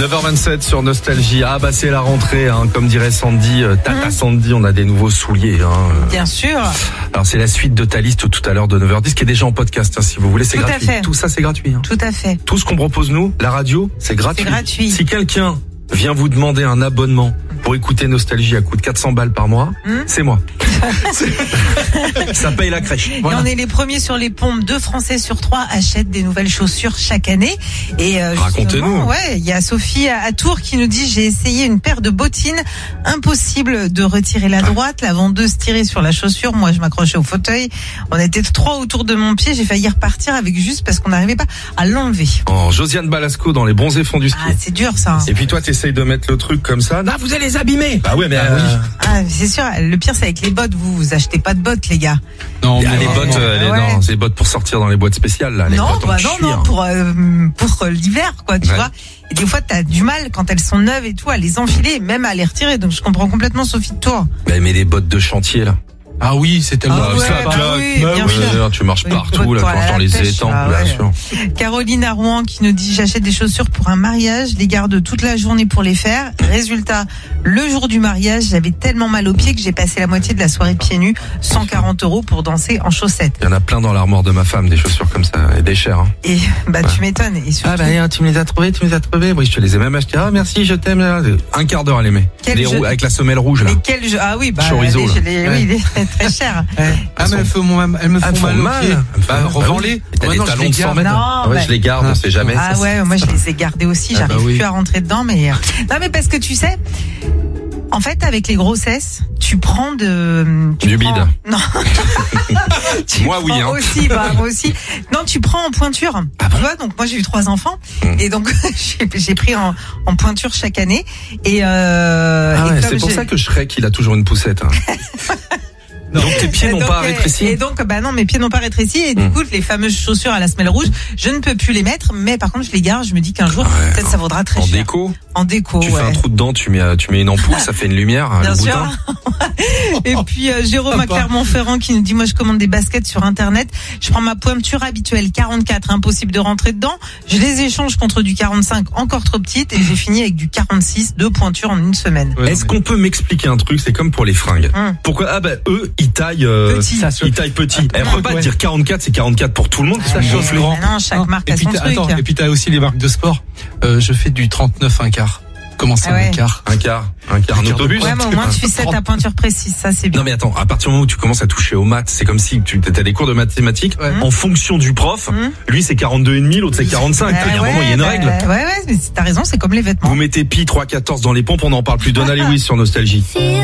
9h27 sur Nostalgie. Ah bah c'est la rentrée, hein. Comme dirait Sandy, Tata Sandy, on a des nouveaux souliers. Hein. Bien sûr. Alors c'est la suite de ta liste tout à l'heure de 9h10 qui est déjà en podcast, hein, si vous voulez, c'est tout gratuit. À fait. Tout ça c'est gratuit. Hein. Tout à fait. Tout ce qu'on propose nous, la radio, c'est gratuit. C'est gratuit. Si quelqu'un vient vous demander un abonnement pour écouter Nostalgie à coût de 400 balles par mois, c'est moi. Ça paye la crèche. Voilà. Et on est les premiers sur les pompes. 2 Français sur 3 achètent des nouvelles chaussures chaque année. Et racontez-nous. Ouais, il y a Sophie à Tours qui nous dit: j'ai essayé une paire de bottines, impossible de retirer la droite, la vendeuse tirait sur la chaussure, moi je m'accrochais au fauteuil. On était 3 autour de mon pied, j'ai failli repartir avec juste parce qu'on n'arrivait pas à l'enlever. Oh, Josiane Balasco dans les bronzés fonds du ski. Ah, c'est dur ça. Et puis toi t'essayes de mettre le truc comme ça. Non, vous allez les abîmer. Bah ouais, mais oui. Ah, c'est sûr. Le pire c'est avec les bottes. Vous achetez pas de bottes, les gars. Non, mais les bottes, non, c'est les bottes pour sortir dans les boîtes spéciales là. Les bottes non, pour l'hiver, quoi, tu vois. Et des fois, t'as du mal quand elles sont neuves et tout à les enfiler, même à les retirer. Donc je comprends complètement Sophie de Tours. Mais les bottes de chantier là. Ah oui, c'est tellement tu marches partout là, quand les étangs, bien sûr. Caroline à Rouen qui nous dit: j'achète des chaussures pour un mariage, les garde toute la journée pour les faire. Résultat, le jour du mariage, j'avais tellement mal aux pieds que j'ai passé la moitié de la soirée pieds nus, 140 € pour danser en chaussettes. Il y en a plein dans l'armoire de ma femme, des chaussures comme ça, et des chères. Hein. Et tu m'étonnes. Et surtout... tu me les as trouvées, Oui, je te les ai même achetées. Ah merci, je t'aime. Un quart d'heure à les mettre. Avec la semelle rouge là. Ah oui, chorizo. Oui, très cher. Ah mais elles me font mal. Revends-les. T'as des talons de 100 mètres. Je les garde, on sait jamais. Ah ouais, moi je les ai gardés aussi. J'arrive plus à rentrer dedans, mais non, mais parce que tu sais. En fait, avec les grossesses, tu prends du bide. Non. Moi, oui. Hein. Moi aussi. Non, tu prends en pointure. Tu vois, donc moi j'ai eu 3 enfants et donc j'ai pris en pointure chaque année. Et c'est pour ça que Shrek il a toujours une poussette. Hein. Donc tes pieds n'ont pas rétréci. Et donc non, mes pieds n'ont pas rétréci et du coup les fameuses chaussures à la semelle rouge, je ne peux plus les mettre, mais par contre je les garde, je me dis qu'un jour peut-être ça vaudra très cher. En déco. Tu fais un trou dedans, tu mets une ampoule, ça fait une lumière. Bien sûr. Et puis Jérôme à Clermont-Ferrand qui nous dit: moi je commande des baskets sur internet, je prends ma pointure habituelle 44, impossible de rentrer dedans, je les échange contre du 45 encore trop petite et j'ai fini avec du 46, 2 pointures en une semaine. Est-ce qu'on peut m'expliquer un truc? C'est comme pour les fringues. Pourquoi eux ils taillent petit. Elle peut pas dire 44, c'est 44 pour tout le monde. Ça chauffe grand. Non, chaque marque a son truc. Et puis t'as aussi les marques de sport. Je fais du 39 un quart. Comment ça, un quart? Un quart, un autobus. Ouais, mais au moins tu sais ta pointure précise, ça c'est bien. Non mais attends, à partir du moment où tu commences à toucher aux maths, c'est comme si tu as des cours de mathématiques en fonction du prof. Lui c'est 42,5, l'autre c'est 45. Il y a un moment, il y a une règle. Ouais, mais t'as raison, c'est comme les vêtements. Vous mettez pi 3,14 dans les pompes, on n'en parle plus. Donna Lewis sur Nostalgie.